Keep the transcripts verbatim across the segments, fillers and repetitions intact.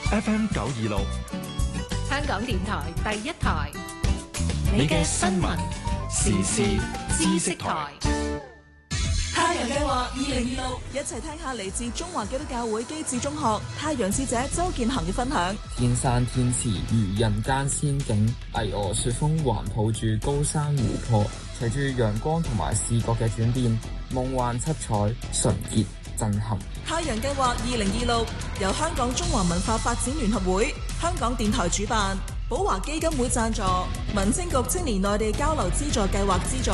F M 九二六， 香港電台第一台， 你嘅新聞時事知識台。 太陽計劃二零二六，一齊聽下嚟自中華基督教會基智中學太陽使者周建恒嘅分享。 天山天池如人間仙境，巍峨雪峰環抱住高山湖泊，隨住陽光同埋視覺嘅轉變，夢幻七彩，純潔震撼。 太陽計劃二零二六由香港中華文化發展聯合會、香港電台主辦，寶華基金會贊助，民政局青年內地交流資助計劃資助。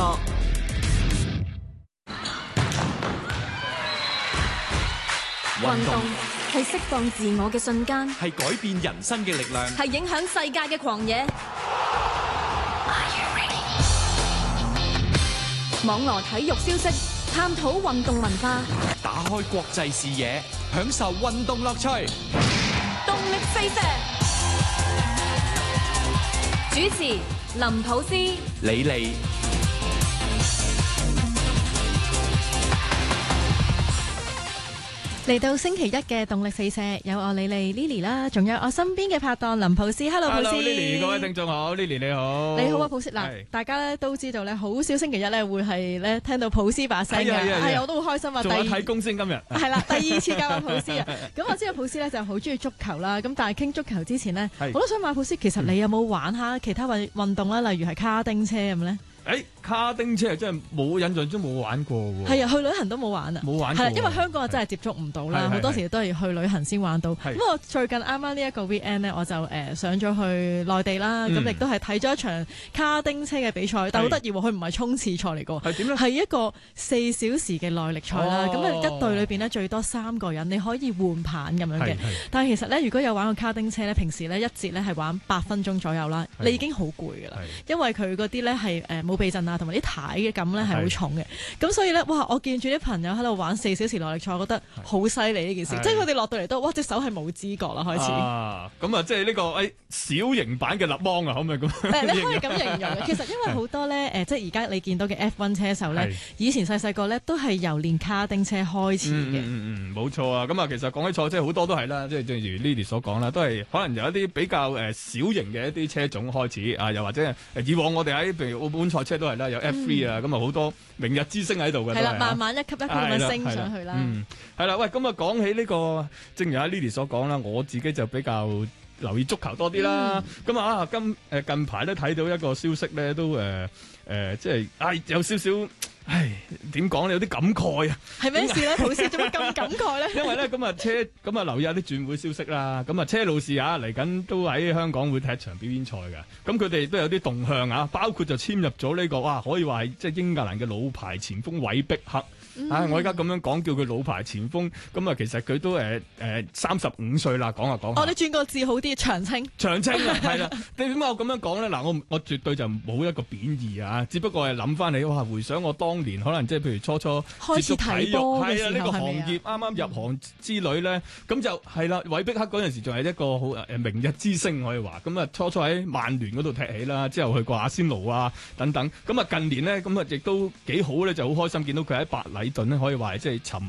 運動係釋放自我嘅瞬間， 係改變人生嘅力量， 係影響世界嘅狂野。網羅體育消息，探討運動文化， 打開國際視野，享受運動樂趣。 動力四射。主持林普斯、 李利。 嚟到星期一嘅動力四射，有我李麗 Lily 啦，仲有我身邊嘅拍檔林普斯。Hello， 普斯。 Hello Lily， 各位聽眾好 ，Lily 你好。 你好啊，普斯。嗱，大家咧都知道咧，好少星期一咧會係咧聽到普斯把聲嘅，係我都好開心啊。 仲有睇公星今日。 係啦，第二次教阿普斯啊。咁我知道普斯咧就好中意足球啦，咁但係傾足球之前呢，我都想問普斯，其實你有冇玩下其他運運動啦，例如係卡丁車咁咧？ 誒，卡丁車真係冇印象中冇玩過喎。 係啊，去旅行都冇玩啊。 冇玩過。 係因為香港啊真係接觸唔到啦，好多時都係去旅行先玩到。咁我最近啱啱呢一個 weekend 咧，我就誒上咗去內地啦，咁亦都係睇咗一場卡丁車嘅比賽，但係好得意喎，佢唔係衝刺賽嚟㗎， 係點咧？ 係一個四小時嘅耐力賽啦。咁啊一隊裏邊咧最多三個人，你可以換棒咁樣嘅。但係其實咧，如果有玩過卡丁車咧，平時咧一節咧係玩八分鐘左右啦，你已經好攰㗎啦，因為佢嗰啲咧係誒冇避震啊，同埋啲牌嘅感咧係好重嘅，咁所以咧，哇！我見住啲朋友喺度玩四小時耐力賽，我覺得好犀利呢件事，即係佢哋落到嚟都，哇！隻手係冇知覺啦，開始。 啊，咁啊，即係呢個誒小型版嘅立邦啊，可唔可以咁？ 誒，你可以咁形容嘅。其實因為好多咧，誒，即係而家你見到嘅 F 一 車手咧，以前細細個咧都係由練卡丁車開始嘅。 嗯嗯嗯，冇錯啊。咁啊，其實講起賽，即係好多都係啦，即係正如 Lily 所講啦，都係可能由一啲比較誒小型嘅一啲車種開始啊，又或者誒以往我哋喺譬如澳門賽車都係啦，有 F 三啊，咁啊好多明日之星喺度嘅。 係啦，慢慢一級一級咁樣升上去啦。 嗯，係啦，喂，咁啊講起呢個，正如阿 Lily 所講啦，我自己就比較留意足球多啲啦。咁啊今誒近排咧睇到一個消息咧，都誒誒即係啊有少少。唉，點講咧？有啲感慨啊！ 係咩事咧？普斯做乜咁感慨咧？ 因為咧咁啊車咁啊留意下啲轉會消息啦。咁啊車路士啊嚟緊都喺香港會踢場表演賽嘅。咁佢哋都有啲動向啊，包括就簽入咗呢個哇，可以話係即係英格蘭嘅老牌前鋒韋碧克。嗯、啊！我而家咁樣講，叫佢老牌前鋒，咁啊，其實佢都誒誒三十五歲啦，講下講下。 哦，你轉個字好啲，長青。長青啊，係啦。你點解我咁樣講咧？嗱，我我絕對就冇一個貶義啊，只不過係諗翻起，哇！回想我當年可能即係譬如初初開始睇波嘅時候， 係啊，呢、呢個行業啱啱入行之類咧，咁、嗯、就係啦。韋碧克嗰陣時仲係一個好誒明日之星可以話，咁啊初初喺曼聯嗰度踢起啦，之後去過阿仙奴啊等等，咁啊近年咧咁啊亦都幾好咧，就好開心見到佢喺白禮頓咧可以話係即係尋